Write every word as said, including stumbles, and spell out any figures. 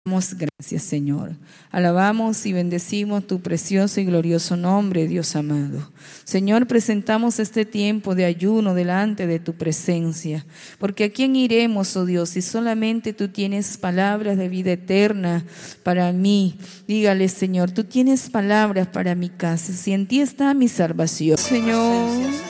Damos gracias, Señor. Alabamos y bendecimos tu precioso y glorioso nombre, Dios amado. Señor, presentamos este tiempo de ayuno delante de tu presencia, porque ¿a quién iremos, oh Dios, si solamente tú tienes palabras de vida eterna para mí? Dígale, Señor, tú tienes palabras para mi casa, si en ti está mi salvación. Señor,